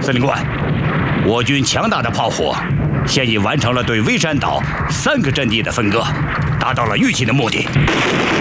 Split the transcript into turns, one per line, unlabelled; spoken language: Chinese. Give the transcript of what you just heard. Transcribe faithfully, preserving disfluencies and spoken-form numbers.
司令官，我军强大的炮火现已完成了对微山岛三个阵地的分割，达到了预期的目的。